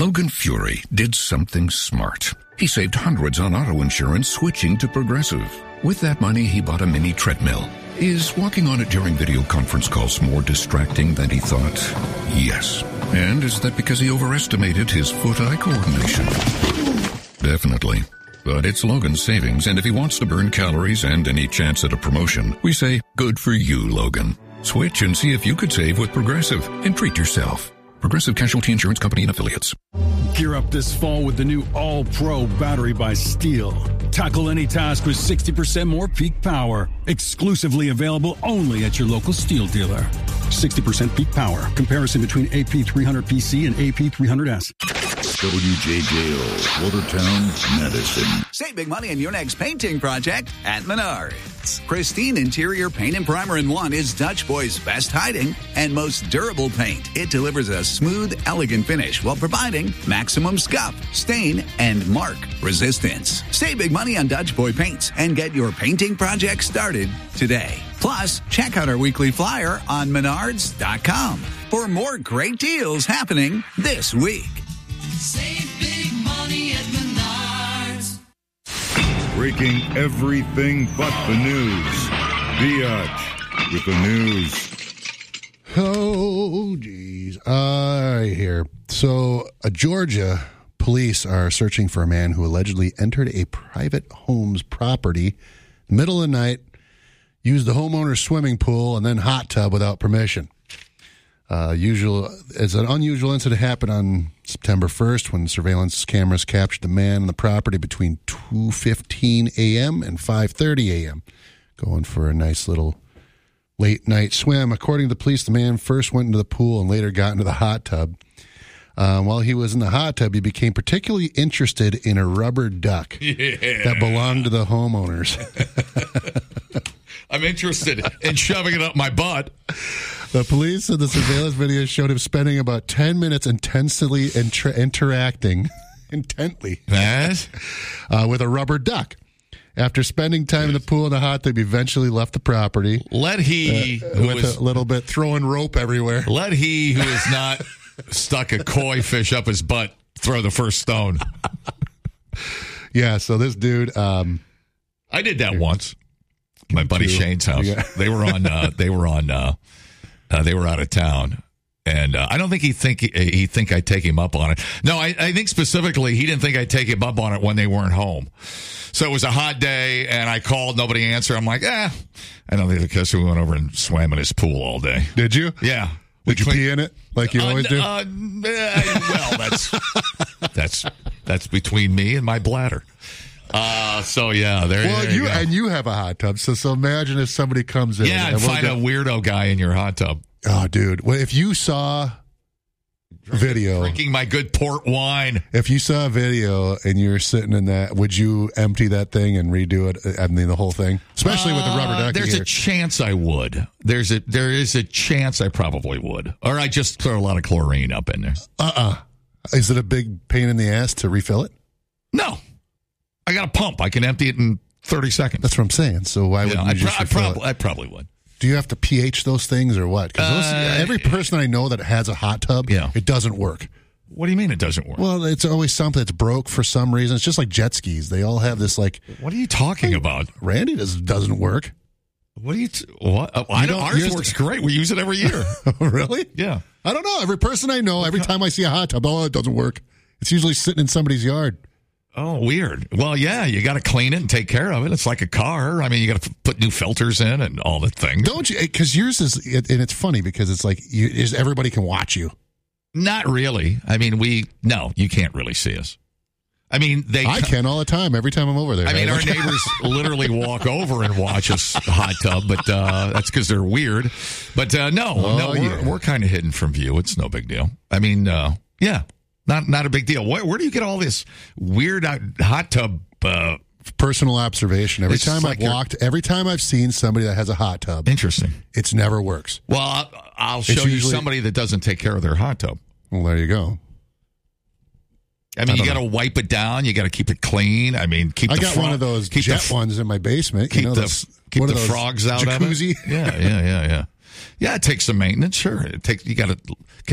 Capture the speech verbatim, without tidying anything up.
Logan Fury did something smart. He saved hundreds on auto insurance switching to Progressive. With that money, he bought a mini treadmill. Is walking on it during video conference calls more distracting than he thought? Yes. And is that because he overestimated his foot-eye coordination? Definitely. But it's Logan's savings, and if he wants to burn calories and any chance at a promotion, we say, good for you, Logan. Switch and see if you could save with Progressive and treat yourself. Progressive Casualty Insurance Company and Affiliates. Gear up this fall with the new All-Pro battery by Steel. Tackle any task with sixty percent more peak power. Exclusively available only at your local Steel dealer. sixty percent peak power. Comparison between A P three hundred P C and A P three hundred S. W J J O, Watertown, Madison. Save big money on your next painting project at Menards. Pristine Interior Paint and Primer in One is Dutch Boy's best hiding and most durable paint. It delivers a smooth, elegant finish while providing maximum scuff, stain, and mark resistance. Save big money on Dutch Boy paints and get your painting project started today. Plus, check out our weekly flyer on menards dot com for more great deals happening this week. Save big money at Menards. Breaking everything but the news. Biatch with the news. Oh, geez. All right, here. So, uh, Georgia police are searching for a man who allegedly entered a private home's property middle of the night, used the homeowner's swimming pool, and then hot tub without permission. Uh, usual, it's an unusual incident happened on September first when surveillance cameras captured the man on the property between two fifteen a.m. and five thirty a.m. going for a nice little late-night swim. According to the police, the man first went into the pool and later got into the hot tub. Uh, while he was in the hot tub, he became particularly interested in a rubber duck yeah. that belonged to the homeowners. I'm interested in shoving it up my butt. The police said the surveillance video showed him spending about ten minutes intensely inter- interacting, intently, yes. uh, with a rubber duck. After spending time in the pool and the hot tub, he eventually left the property. Let he, uh, who with is, a little bit throwing rope everywhere. Let he who is not stuck a koi fish up his butt throw the first stone. Yeah, so this dude, um, I did that once. My buddy too. Shane's house. Yeah. They were on. Uh, they were on. Uh, uh, they were out of town, and uh, I don't think he think he think I'd take him up on it. No, I, I think specifically he didn't think I'd take him up on it when they weren't home. So it was a hot day, and I called. Nobody answered. I'm like, eh. I don't think because we went over and swam in his pool all day. Did you? Yeah. Did you clean- pee in it like you uh, always do? Uh, uh, well, that's that's that's between me and my bladder. Uh, so yeah, there. Well, there you you go. and you have a hot tub, so so imagine if somebody comes in. Yeah, and we'll find get- a weirdo guy in your hot tub. Oh, dude! Well, if you saw video, Drinking my good port wine. if you saw a video and you're sitting in that, would you empty that thing and redo it? I mean, the whole thing, especially with the rubber Uh, ducky There's here. a chance I would. There's a there is a chance I probably would, or I just throw a lot of chlorine up in there. Uh-uh. Is it a big pain in the ass to refill it? No, I got a pump. I can empty it in thirty seconds. That's what I'm saying. So why would Yeah, you I, just pro- I, refill prob- it? I probably would. Do you have to pH those things or what? Because Uh, every person I know that has a hot tub, Yeah. it doesn't work. What do you mean it doesn't work? Well, it's always something that's broke for some reason. It's just like jet skis. They all have this like, What are you talking about? Randy does, doesn't work. What are you? T- what? Oh, I You know don't- ours yours- works great. We use it every year. Really? Yeah. I don't know. Every person I know, every time I see a hot tub, oh, it doesn't work. It's usually sitting in somebody's yard. Oh, weird. Well, yeah, you got to clean it and take care of it. It's like a car. I mean, you got to put new filters in and all the things. Don't you? Because yours is, and it's funny because it's like you, is everybody can watch you. Not really. I mean, we no, you can't really see us. I mean, they. I can all the time. Every time I'm over there. I mean, I'm our like- neighbors literally walk over and watch us hot tub, but uh, that's because they're weird. But uh, no, Oh, no, we're, yeah. we're kind of hidden from view. It's no big deal. I mean, uh, yeah, not not a big deal. Where, where do you get all this weird uh, hot tub? Uh, personal observation. Every It's time like I've you're- walked, every time I've seen somebody that has a hot tub, interesting. it's never works. Well, I'll, I'll show you usually- somebody that doesn't take care of their hot tub. Well, there you go. I mean, I you don't got to wipe it down. You got to keep it clean. I mean, keep. I the got fro- one of those keep jet the, ones in my basement. Keep you know, the those, keep what the are those, frogs out jacuzzi? of it. Yeah, yeah, yeah, yeah. Yeah, it takes some maintenance. Sure, it takes. You got to